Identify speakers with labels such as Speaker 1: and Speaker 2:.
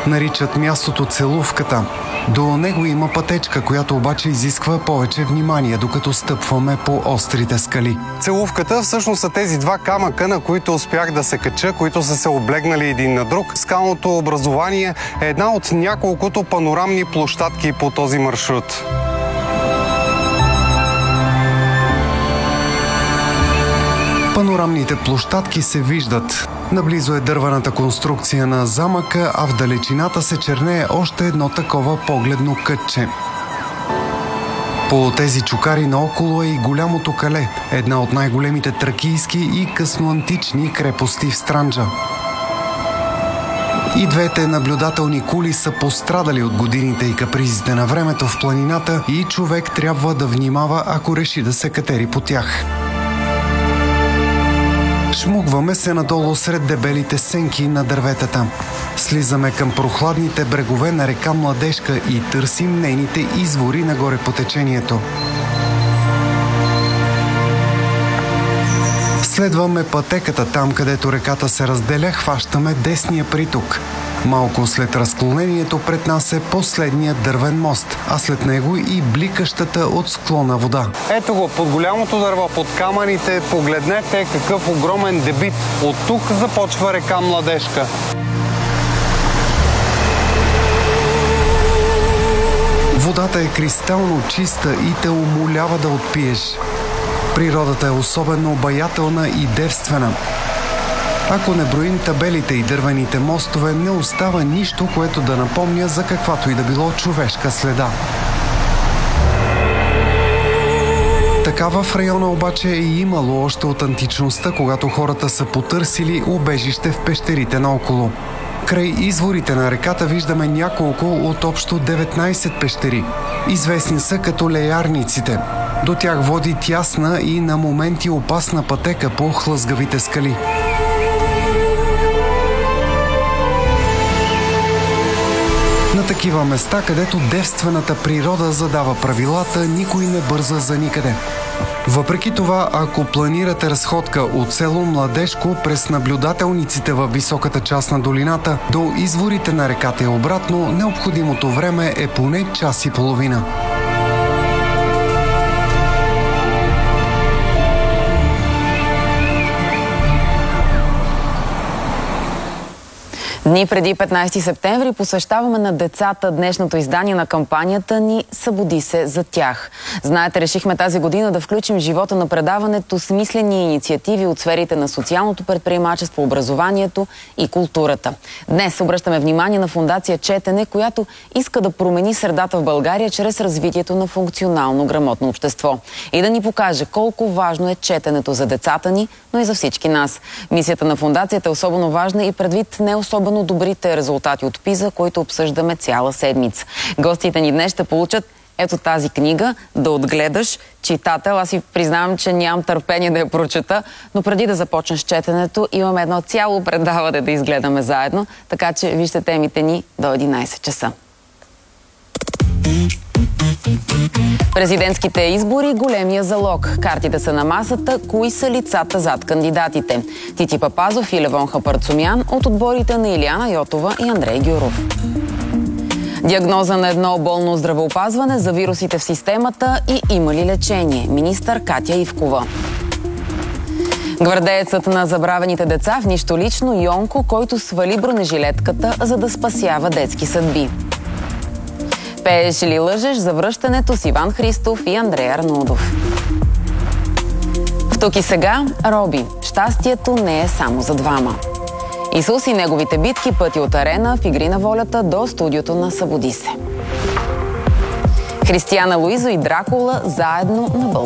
Speaker 1: Наричат мястото Целувката. До него има пътечка, която обаче изисква повече внимание, докато стъпваме по острите скали. Целувката всъщност са тези два камъка, на които успях да се кача, които са се облегнали един на друг. Скалното образование е една от няколкото панорамни площадки по този маршрут. Панорамните площадки се виждат. Наблизо е дървената конструкция на замъка, а в далечината се чернее още едно такова погледно кътче. По тези чукари наоколо е и голямото кале, една от най-големите тракийски и късноантични крепости в Странджа. И двете наблюдателни кули са пострадали от годините и капризите на времето в планината и човек трябва да внимава, ако реши да се катери по тях. Шмугваме се надолу сред дебелите сенки на дърветата. Слизаме към прохладните брегове на река Младежка и търсим нейните извори нагоре по течението. Следваме пътеката там, където реката се разделя, хващаме десния приток. Малко след разклонението пред нас е последният дървен мост, а след него и бликащата от склона вода. Ето го, под голямото дърво, под камъните, погледнете какъв огромен дебит. От тук започва река Младежка. Водата е кристално чиста и те умолява да отпиеш. Природата е особено обаятелна и девствена. Ако не броим табелите и дървените мостове, не остава нищо, което да напомня за каквато и да било човешка следа. Такава в района обаче е имало още от античността, когато хората са потърсили убежище в пещерите наоколо. Край изворите на реката виждаме няколко от общо 19 пещери. Известни са като леярниците. До тях води тясна и на моменти опасна пътека по хлъзгавите скали. На такива места, където девствената природа задава правилата, никой не бърза за никъде. Въпреки това, ако планирате разходка от село Младежко през наблюдателниците във високата част на долината до изворите на реката и обратно, необходимото време е поне час и половина.
Speaker 2: Дни преди 15 септември посвещаваме на децата днешното издание на кампанията ни "Събуди се за тях". Знаете, решихме тази година да включим в живота на предаването смислени инициативи от сферите на социалното предприемачество, образованието и културата. Днес обръщаме внимание на фондация Четене, която иска да промени средата в България чрез развитието на функционално грамотно общество и да ни покаже колко важно е четенето за децата ни, но и за всички нас. Мисията на фондацията е особено важна и предвид не особено добрите резултати от ПИЗа, които обсъждаме цяла седмица. Гостите ни днес ще получат ето тази книга "Да отгледаш", читател. Аз си признавам, че нямам търпение да я прочета, но преди да започнеш четенето, имаме едно цяло предаване да изгледаме заедно, така че вижте темите ни до 11 часа. Президентските избори – големия залог. Картите са на масата. Кои са лицата зад кандидатите? Тити Папазов и Левон Хапарцумян от отборите на Илияна Йотова и Андрей Гюров. Диагноза на едно болно здравеопазване за вирусите в системата и има ли лечение? Министър Катя Ивкова. Гвардеецът на забравените деца в нищо лично Йонко, който свали бронежилетката, за да спасява детски съдби. Пееш или лъжеш за връщането с Иван Христов и Андрей Арнудов. В "Тук и сега" Роби. Щастието не е само за двама. Исус и неговите битки, пъти от арена в Игри на волята до студиото на "Събуди се". Християна Луизо и Дракула заедно на България.